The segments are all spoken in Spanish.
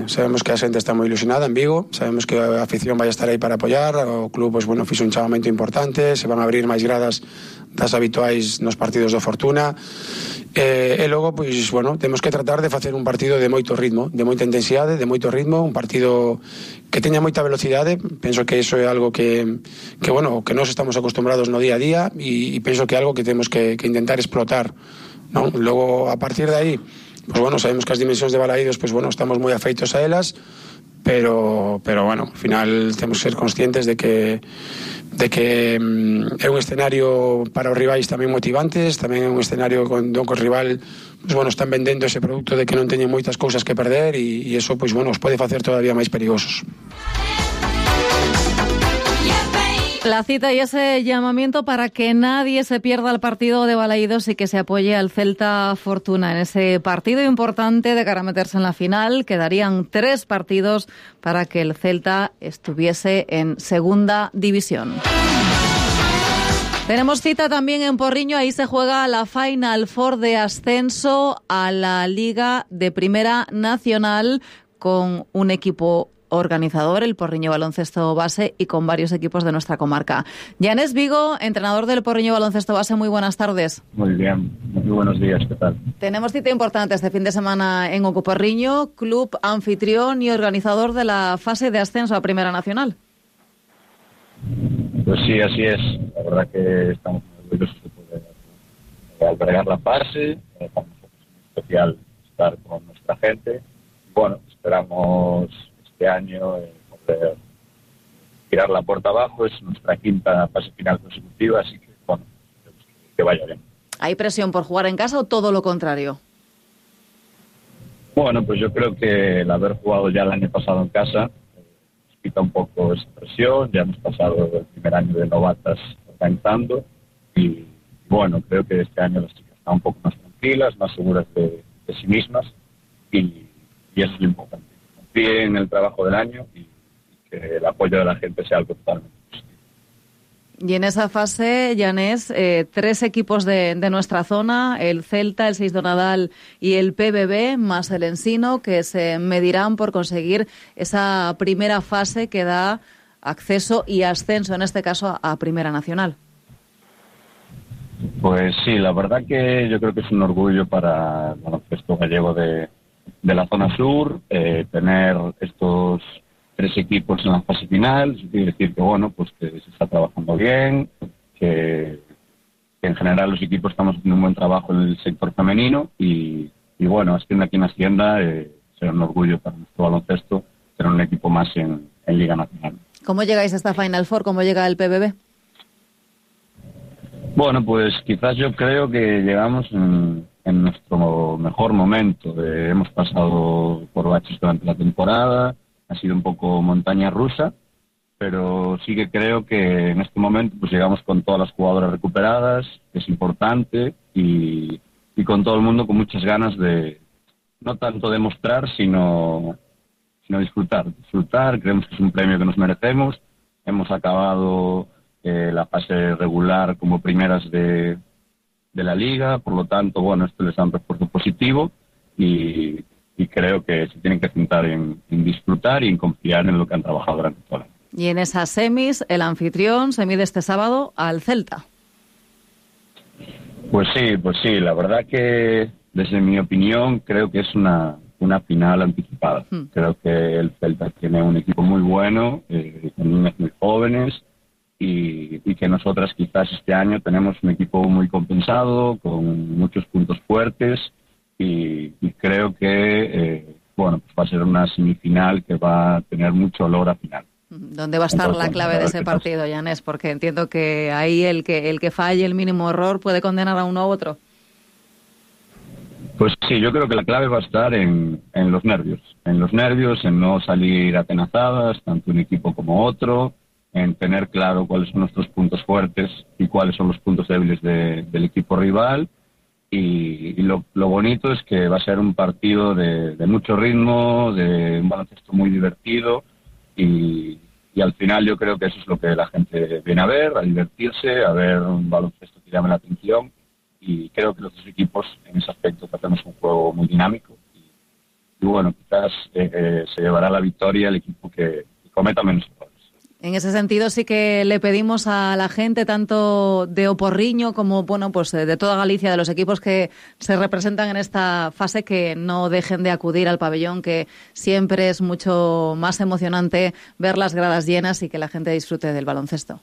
Sabemos que a xente está moi ilusionada en Vigo, sabemos que a afición vai estar aí para apoiar, o club pois, bueno, fixo un chamamento importante, se van a abrir máis gradas das habituais nos partidos do Fortuna, e logo pois, bueno, temos que tratar de facer un partido de moito ritmo, de moita intensidade, de moito ritmo, un partido que teña moita velocidade. Penso que iso é algo que bueno, que nós estamos acostumbrados no día a día, e penso que é algo que temos que intentar explotar, non? Logo, a partir de aí, pues bueno, sabemos que as dimensións de Balaídos, pues bueno, estamos moi afeitos a elas, pero bueno, ao final temos que ser conscientes de que é un escenario para os rivais tamén motivantes, tamén é un escenario onde o rival, pues bueno, están vendendo ese produto de que non teñen moitas cousas que perder, e eso, pues bueno, os pode facer todavía máis perigosos. La cita y ese llamamiento para que nadie se pierda el partido de Balaídos y que se apoye al Celta Fortuna en ese partido importante de cara a meterse en la final. Quedarían 3 partidos para que el Celta estuviese en segunda división. Tenemos cita también en Porriño, ahí se juega la Final Four de ascenso a la Liga de Primera Nacional con un equipo organizador, el Porriño Baloncesto Base, y con varios equipos de nuestra comarca. Yanés Vigo, entrenador del Porriño Baloncesto Base, muy buenas tardes. Muy bien, muy buenos días, ¿qué tal? Tenemos cita importante este fin de semana en Oco Porriño, club anfitrión y organizador de la fase de ascenso a Primera Nacional. Pues sí, así es. La verdad que estamos muy orgullosos de poder albergar la fase. Para nosotros es muy especial estar con nuestra gente. Bueno, esperamos este año poder tirar la puerta abajo. Es nuestra 5ª fase final consecutiva, así que bueno, que vaya bien. ¿Hay presión por jugar en casa o todo lo contrario? Bueno, pues yo creo que el haber jugado ya el año pasado en casa nos quita un poco esa presión. Ya hemos pasado el primer año de novatas organizando y bueno, creo que este año las chicas están un poco más tranquilas, más seguras de sí mismas y eso es lo importante. Confíe en el trabajo del año y que el apoyo de la gente sea algo totalmente positivo. Y en esa fase, Yanés, 3 equipos de nuestra zona, el Celta, el Seis do Nadal y el PBB, más el Ensino, que se medirán por conseguir esa primera fase que da acceso y ascenso, en este caso, a Primera Nacional. Pues sí, la verdad que yo creo que es un orgullo para el baloncesto gallego de la zona sur, tener estos 3 equipos en la fase final. Eso quiere decir que bueno, pues que se está trabajando bien, que en general los equipos estamos haciendo un buen trabajo en el sector femenino y bueno, Hacienda aquí en Hacienda será un orgullo para nuestro baloncesto tener un equipo más en Liga Nacional. ¿Cómo llegáis a esta Final Four? ¿Cómo llega el PBB? Bueno, pues quizás yo creo que llegamos en nuestro mejor momento. Hemos pasado por baches durante la temporada, ha sido un poco montaña rusa, pero sí que creo que en este momento pues llegamos con todas las jugadoras recuperadas, que es importante, y con todo el mundo con muchas ganas de no tanto demostrar, sino disfrutar. Creemos que es un premio que nos merecemos. Hemos acabado la fase regular como primeras de la liga, por lo tanto, bueno, esto les da un refuerzo positivo y creo que se tienen que centrar en disfrutar y en confiar en lo que han trabajado durante todo el año. Y en esas semis, el anfitrión se mide este sábado al Celta. Pues sí, la verdad que desde mi opinión creo que es una final anticipada. Creo que el Celta tiene un equipo muy bueno, con niñas muy jóvenes, y que nosotras quizás este año tenemos un equipo muy compensado, con muchos puntos fuertes, y creo que bueno, pues va a ser una semifinal que va a tener mucho olor a final. ¿Dónde va a estar la clave de ese partido, Yanés? Porque entiendo que ahí el que falle el mínimo error puede condenar a uno u otro. Pues sí, yo creo que la clave va a estar en los nervios. En no salir atenazadas, tanto un equipo como otro, en tener claro cuáles son nuestros puntos fuertes y cuáles son los puntos débiles del equipo rival. Y lo bonito es que va a ser un partido de mucho ritmo, de un baloncesto muy divertido, y al final yo creo que eso es lo que la gente viene a ver, a divertirse, a ver un baloncesto que llame la atención, y creo que los 2 equipos en ese aspecto hacemos un juego muy dinámico bueno, quizás se llevará la victoria el equipo que cometa menos errores. En ese sentido sí que le pedimos a la gente, tanto de O Porriño como pues de toda Galicia, de los equipos que se representan en esta fase, que no dejen de acudir al pabellón, que siempre es mucho más emocionante ver las gradas llenas y que la gente disfrute del baloncesto.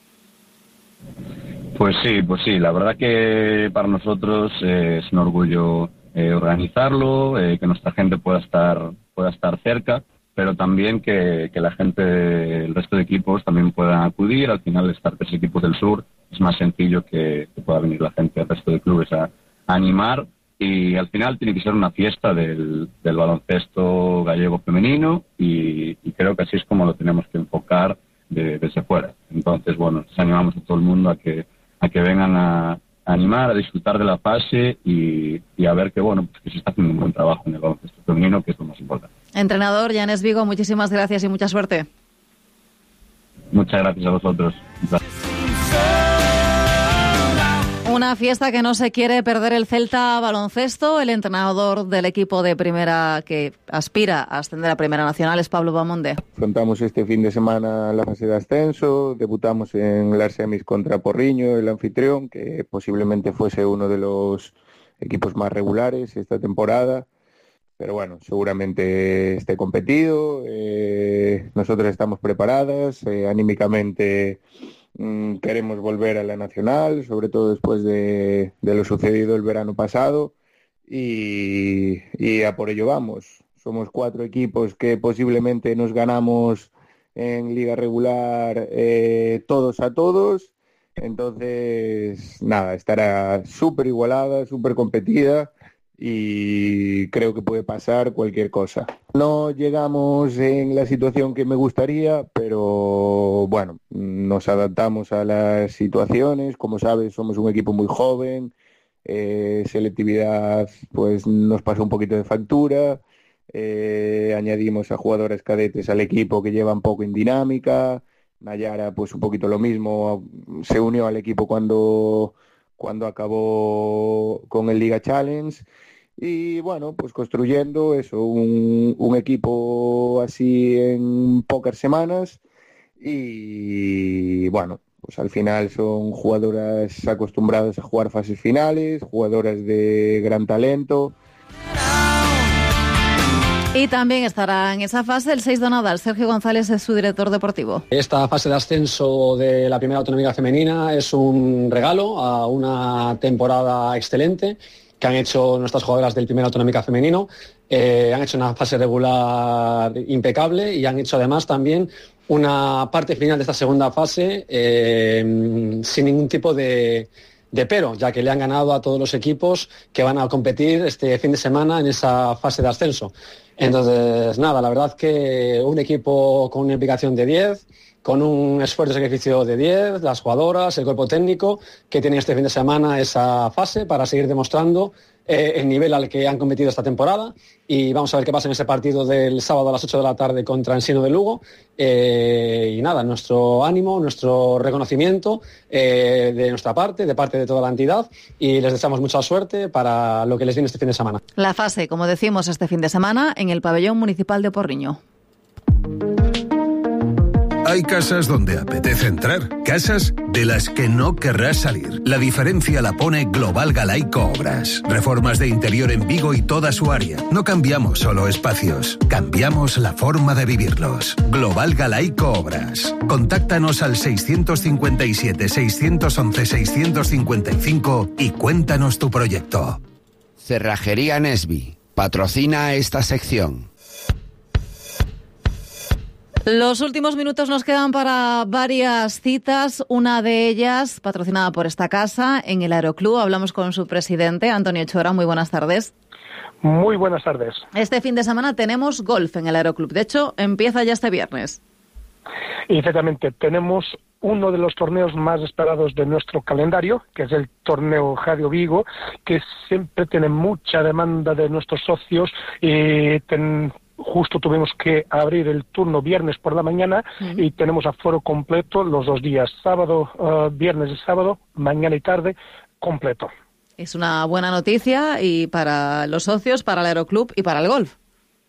Pues sí, la verdad que para nosotros es un orgullo organizarlo, que nuestra gente pueda estar cerca, pero también que la gente, el resto de equipos también puedan acudir. Al final, estar 3 equipos del sur es más sencillo que pueda venir la gente del resto de clubes a animar, y al final tiene que ser una fiesta del baloncesto gallego femenino, y creo que así es como lo tenemos que enfocar desde fuera. Entonces, bueno, les animamos a todo el mundo a que vengan a animar, a disfrutar de la fase y a ver que se está haciendo un buen trabajo en el baloncesto femenino, que es lo más importante. Entrenador Llanes Vigo, muchísimas gracias y mucha suerte. Muchas gracias a vosotros. Una fiesta que no se quiere perder el Celta baloncesto. El entrenador del equipo de primera que aspira a ascender a Primera Nacional es Pablo Bamonde. Afrontamos este fin de semana la fase de ascenso, debutamos en las semis contra Porriño, el anfitrión, que posiblemente fuese uno de los equipos más regulares esta temporada. Pero bueno, seguramente esté competido, nosotros estamos preparadas, anímicamente queremos volver a la Nacional, sobre todo después de lo sucedido el verano pasado, y a por ello vamos. Somos 4 equipos que posiblemente nos ganamos en liga regular todos a todos, entonces nada, estará súper igualada, súper competida, y creo que puede pasar cualquier cosa. No llegamos en la situación que me gustaría, pero bueno, nos adaptamos a las situaciones. Como sabes, somos un equipo muy joven, selectividad pues nos pasó un poquito de factura, añadimos a jugadoras cadetes al equipo que llevan poco en dinámica. Nayara pues un poquito lo mismo, se unió al equipo cuando acabó con el Liga Challenge. Y bueno, pues construyendo eso, un equipo así en pocas semanas, y bueno, pues al final son jugadoras acostumbradas a jugar fases finales, jugadoras de gran talento. Y también estará en esa fase el 6 de Nadal. Sergio González es su director deportivo. Esta fase de ascenso de la Primera Autonómica Femenina es un regalo a una temporada excelente que han hecho nuestras jugadoras del Primera Autonómica Femenino. Han hecho una fase regular impecable y han hecho además también una parte final de esta segunda fase sin ningún tipo de pero, ya que le han ganado a todos los equipos que van a competir este fin de semana en esa fase de ascenso. Entonces, nada, la verdad que un equipo con una implicación de 10, con un esfuerzo y sacrificio de 10, las jugadoras, el cuerpo técnico, que tienen este fin de semana esa fase para seguir demostrando el nivel al que han competido esta temporada, y vamos a ver qué pasa en ese partido del sábado a las 8 de la tarde contra Ensino de Lugo, y nada, nuestro ánimo, nuestro reconocimiento de nuestra parte, de parte de toda la entidad, y les deseamos mucha suerte para lo que les viene este fin de semana. La fase, como decimos, este fin de semana en el pabellón municipal de Porriño. Hay casas donde apetece entrar, casas de las que no querrás salir. La diferencia la pone Global Galaico Obras. Reformas de interior en Vigo y toda su área. No cambiamos solo espacios, cambiamos la forma de vivirlos. Global Galaico Obras. Contáctanos al 657-611-655 y cuéntanos tu proyecto. Cerrajería Nesby patrocina esta sección. Los últimos minutos nos quedan para varias citas, una de ellas patrocinada por esta casa en el Aeroclub. Hablamos con su presidente, Antonio Chora. Muy buenas tardes. Muy buenas tardes. Este fin de semana tenemos golf en el Aeroclub. De hecho, empieza ya este viernes. Y exactamente, tenemos uno de los torneos más esperados de nuestro calendario, que es el torneo Radio Vigo, que siempre tiene mucha demanda de nuestros socios. Justo tuvimos que abrir el turno viernes por la mañana y tenemos aforo completo los 2 días, viernes y sábado, mañana y tarde, completo. Es una buena noticia y para los socios, para el Aeroclub y para el golf.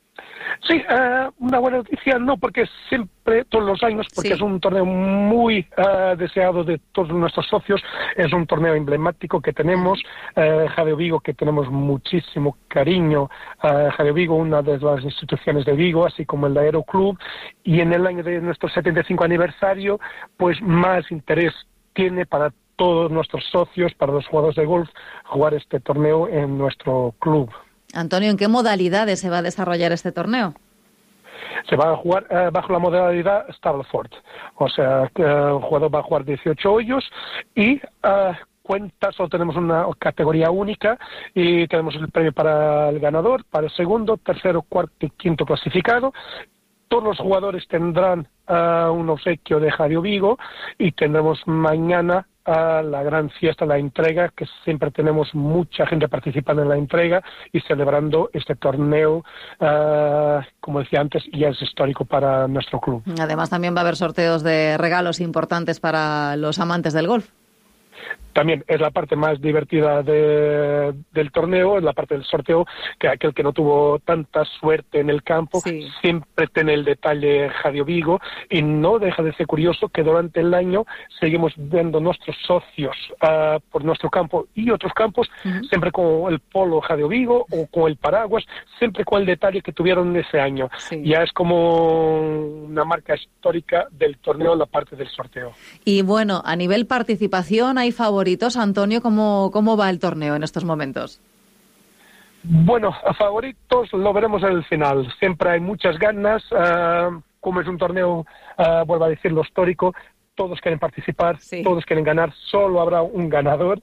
Sí, una buena noticia no, porque siempre, todos los años, porque es un torneo muy deseado de todos nuestros socios, es un torneo emblemático que tenemos, Jadio Vigo, que tenemos muchísimo cariño, Jadio Vigo, una de las instituciones de Vigo, así como el Aeroclub, y en el año de nuestro 75 aniversario, pues más interés tiene para todos nuestros socios, para los jugadores de golf, jugar este torneo en nuestro club. Antonio, ¿en qué modalidades se va a desarrollar este torneo? Se va a jugar bajo la modalidad Stableford. O sea, el jugador va a jugar 18 hoyos y solo tenemos una categoría única y tenemos el premio para el ganador, para el segundo, tercero, cuarto y quinto clasificado. Todos los jugadores tendrán un obsequio de Jadio Vigo y tendremos mañana la gran fiesta, la entrega, que siempre tenemos mucha gente participando en la entrega y celebrando este torneo, como decía antes, ya es histórico para nuestro club. Además también va a haber sorteos de regalos importantes para los amantes del golf. También es la parte más divertida del torneo, es la parte del sorteo, que aquel que no tuvo tanta suerte en el campo siempre tiene el detalle Jadio Vigo, y no deja de ser curioso que durante el año seguimos viendo nuestros socios por nuestro campo y otros campos, siempre con el polo Jadio Vigo o con el paraguas, siempre con el detalle que tuvieron ese año. Ya es como una marca histórica del torneo, la parte del sorteo. Y bueno, a nivel participación, ¿hay favoritos? Antonio, ¿cómo va el torneo en estos momentos? Bueno, a favoritos lo veremos en el final. Siempre hay muchas ganas. Como es un torneo, vuelvo a decirlo, histórico, todos quieren participar, todos quieren ganar, solo habrá un ganador.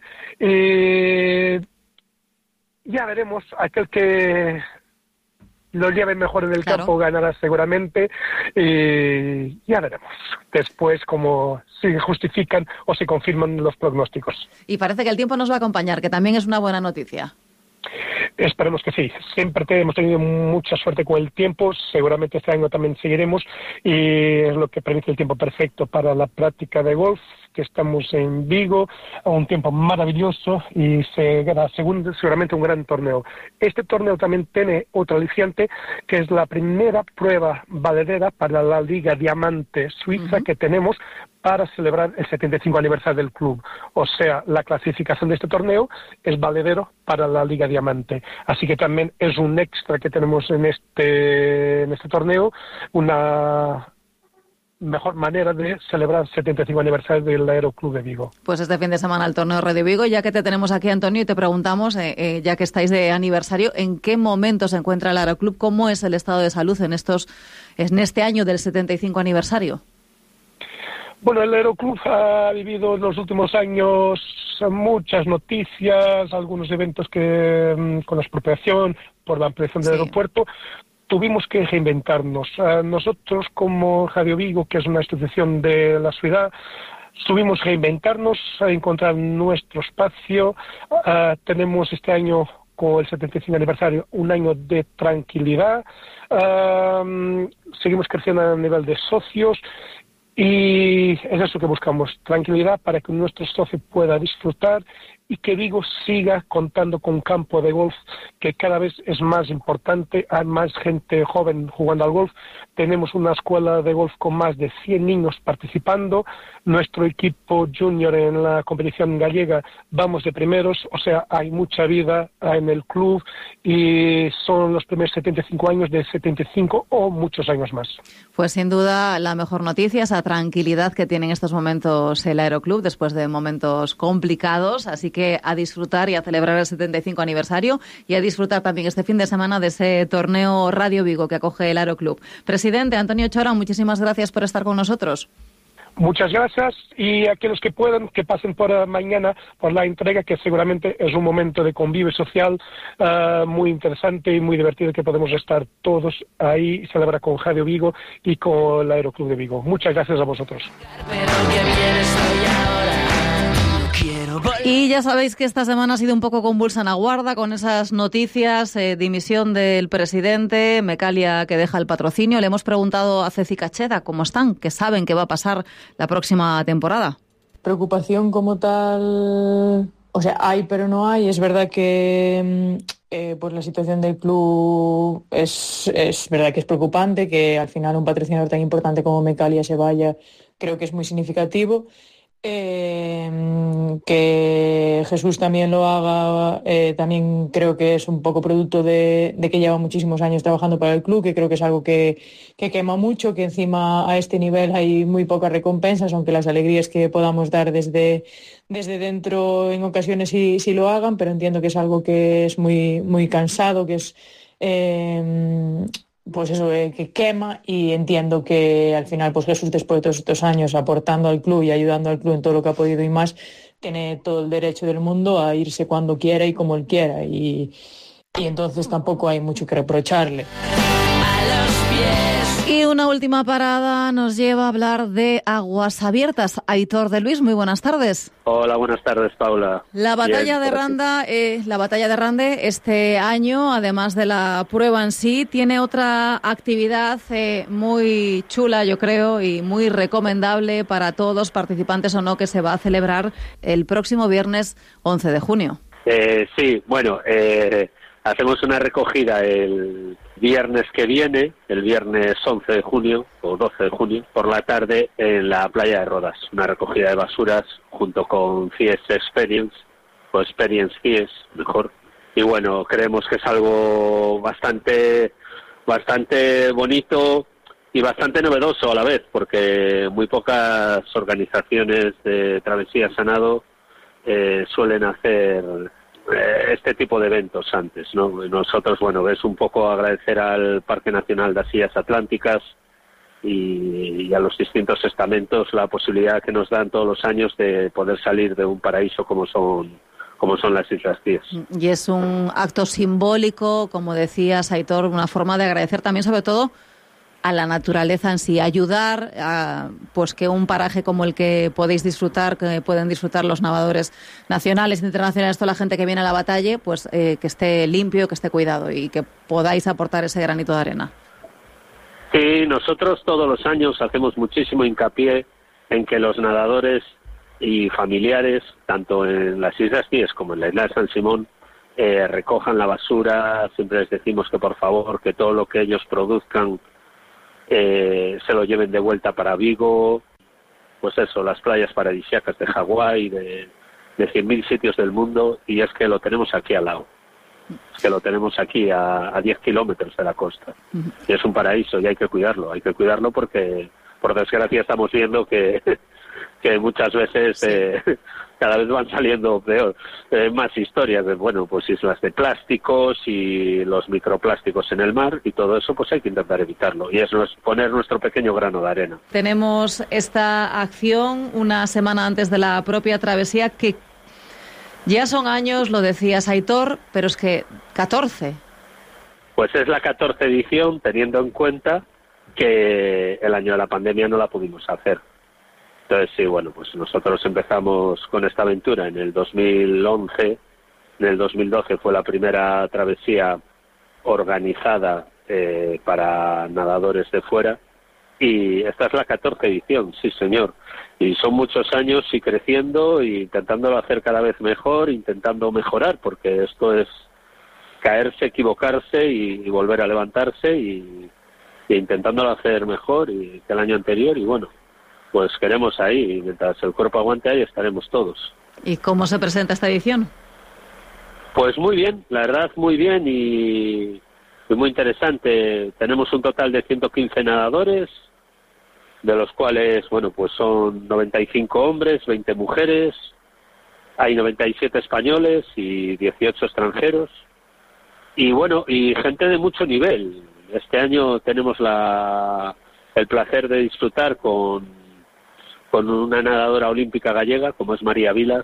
Ya veremos, aquel que lo lleve mejor en el campo ganará seguramente, y ya veremos después cómo si justifican o si confirman los pronósticos. Y parece que el tiempo nos va a acompañar, que también es una buena noticia. Esperemos que sí. Siempre hemos tenido mucha suerte con el tiempo. Seguramente este año también seguiremos y es lo que permite el tiempo perfecto para la práctica de golf, que estamos en Vigo, a un tiempo maravilloso y será seguramente un gran torneo. Este torneo también tiene otro aliciente, que es la primera prueba valedera para la Liga Diamante Suiza que tenemos para celebrar el 75 aniversario del club. O sea, la clasificación de este torneo es valedero para la Liga Diamante. Así que también es un extra que tenemos en este torneo, una mejor manera de celebrar el 75 aniversario del Aeroclub de Vigo. Pues este fin de semana el torneo Radio Vigo, ya que te tenemos aquí, Antonio, y te preguntamos, ya que estáis de aniversario, ¿en qué momento se encuentra el Aeroclub? ¿Cómo es el estado de salud en este año del 75 aniversario? Bueno, el Aeroclub ha vivido en los últimos años muchas noticias, algunos eventos que con la expropiación por la ampliación del aeropuerto. Tuvimos que reinventarnos. Nosotros, como Jadio Vigo, que es una institución de la ciudad, tuvimos que reinventarnos, a encontrar nuestro espacio. Tenemos este año, con el 75 aniversario, un año de tranquilidad. Seguimos creciendo a nivel de socios. Y es eso que buscamos, tranquilidad para que nuestro socio pueda disfrutar y que Vigo siga contando con un campo de golf que cada vez es más importante. Hay más gente joven jugando al golf. Tenemos una escuela de golf con más de 100 niños participando. Nuestro equipo junior en la competición gallega vamos de primeros. O sea, hay mucha vida en el club y son los primeros 75 años de 75 o muchos años más. Pues sin duda la mejor noticia, esa tranquilidad que tiene en estos momentos el Aeroclub después de momentos complicados. Así que a disfrutar y a celebrar el 75 aniversario y a disfrutar también este fin de semana de ese torneo Radio Vigo que acoge el Aeroclub. Presidente Antonio Chora, muchísimas gracias por estar con nosotros. Muchas gracias, y a aquellos que puedan, que pasen por mañana por la entrega, que seguramente es un momento de convivio social muy interesante y muy divertido, que podemos estar todos ahí y celebrar con Jadio Vigo y con el Aeroclub de Vigo. Muchas gracias a vosotros. Y ya sabéis que esta semana ha sido un poco convulsa en Aguarda con esas noticias, dimisión del presidente, Mecalia que deja el patrocinio. Le hemos preguntado a Ceci Cacheda cómo están, que saben qué va a pasar la próxima temporada. Preocupación como tal, o sea, hay pero no hay. Es verdad que pues la situación del club es verdad que es preocupante, que al final un patrocinador tan importante como Mecalia se vaya, creo que es muy significativo. Que Jesús también lo haga, también creo que es un poco producto de que lleva muchísimos años trabajando para el club, que creo que es algo que quema mucho, que encima a este nivel hay muy pocas recompensas, aunque las alegrías que podamos dar desde dentro en ocasiones sí lo hagan, pero entiendo que es algo que es muy, muy cansado, que es pues eso, que quema, y entiendo que al final pues Jesús, después de todos estos años aportando al club y ayudando al club en todo lo que ha podido y más, tiene todo el derecho del mundo a irse cuando quiera y como él quiera, y entonces tampoco hay mucho que reprocharle. Y una última parada nos lleva a hablar de Aguas Abiertas. Aitor de Luis, muy buenas tardes. Hola, buenas tardes, Paula. La batalla de Rande este año, además de la prueba en sí, tiene otra actividad muy chula, yo creo, y muy recomendable para todos, participantes o no, que se va a celebrar el próximo viernes 11 de junio. Sí, bueno, hacemos una recogida el viernes que viene, el viernes 11 de junio o 12 de junio, por la tarde en la playa de Rodas. Una recogida de basuras junto con CIES Experience, o Experience CIES, mejor. Y bueno, creemos que es algo bastante bonito y bastante novedoso a la vez, porque muy pocas organizaciones de travesías a nado suelen hacer este tipo de eventos antes, ¿no? Nosotros, bueno, es un poco agradecer al Parque Nacional de las Illas Atlánticas y a los distintos estamentos la posibilidad que nos dan todos los años de poder salir de un paraíso como son las Islas Cíes. Y es un acto simbólico, como decías, Aitor, una forma de agradecer también, sobre todo, a la naturaleza en sí, ayudar a pues que un paraje como el que podéis disfrutar, que pueden disfrutar los nadadores nacionales e internacionales, toda la gente que viene a la batalla, pues que esté limpio, que esté cuidado y que podáis aportar ese granito de arena. Sí, nosotros todos los años hacemos muchísimo hincapié en que los nadadores y familiares, tanto en las Islas Cíes como en la isla de San Simón, recojan la basura. Siempre les decimos que por favor, que todo lo que ellos produzcan se lo lleven de vuelta para Vigo, pues eso, las playas paradisíacas de Hawái, de 100.000 sitios del mundo, y es que lo tenemos aquí al lado, es que lo tenemos aquí a 10 kilómetros de la costa, y es un paraíso y hay que cuidarlo porque por desgracia estamos viendo que muchas veces cada vez van saliendo peor, más historias de, bueno, pues islas de plásticos y los microplásticos en el mar, y todo eso pues hay que intentar evitarlo, y eso es poner nuestro pequeño grano de arena. Tenemos esta acción una semana antes de la propia travesía, que ya son años, lo decías, Aitor, pero es que 14. Pues es la 14 edición, teniendo en cuenta que el año de la pandemia no la pudimos hacer. Entonces, sí, bueno, pues nosotros empezamos con esta aventura en el 2011, en el 2012 fue la primera travesía organizada para nadadores de fuera, y esta es la 14 edición, sí señor, y son muchos años y creciendo y intentándolo hacer cada vez mejor, intentando mejorar, porque esto es caerse, equivocarse y volver a levantarse y intentándolo hacer mejor que el año anterior, y bueno, pues queremos ahí, y mientras el cuerpo aguante ahí estaremos todos. ¿Y cómo se presenta esta edición? Pues muy bien, la verdad muy bien y muy interesante. Tenemos un total de 115 nadadores, de los cuales, bueno, pues son 95 hombres, 20 mujeres, hay 97 españoles y 18 extranjeros, y bueno, y gente de mucho nivel. Este año tenemos el placer de disfrutar con una nadadora olímpica gallega, como es María Vilas,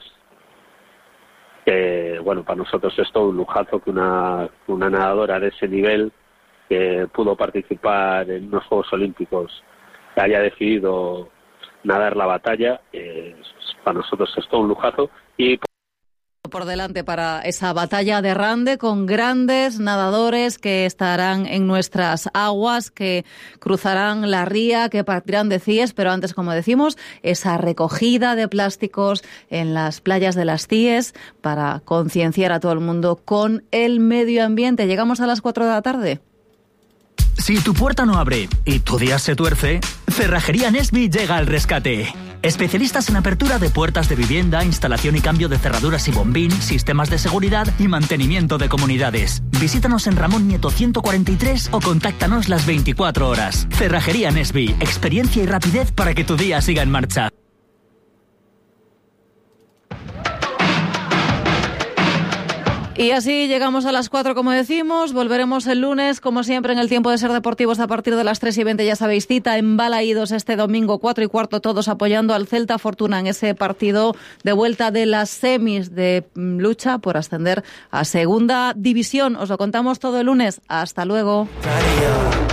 que, bueno, para nosotros es todo un lujazo que una nadadora de ese nivel, que pudo participar en unos Juegos Olímpicos, que haya decidido nadar la batalla, para nosotros es todo un lujazo. Y Por delante para esa batalla de Rande con grandes nadadores que estarán en nuestras aguas, que cruzarán la ría, que partirán de CIES, pero antes, como decimos, esa recogida de plásticos en las playas de las CIES para concienciar a todo el mundo con el medio ambiente. Llegamos a las 4 de la tarde. Si tu puerta no abre y tu día se tuerce, Cerrajería Nesby llega al rescate. Especialistas en apertura de puertas de vivienda, instalación y cambio de cerraduras y bombín, sistemas de seguridad y mantenimiento de comunidades. Visítanos en Ramón Nieto 143 o contáctanos las 24 horas. Cerrajería Nesby, experiencia y rapidez para que tu día siga en marcha. Y así llegamos a las 4, como decimos. Volveremos el lunes, como siempre, en el Tiempo de Ser Deportivos a partir de las 3:20. Ya sabéis, cita en Balaídos este domingo 4:15, todos apoyando al Celta Fortuna en ese partido de vuelta de las semis de lucha por ascender a Segunda División. Os lo contamos todo el lunes. Hasta luego.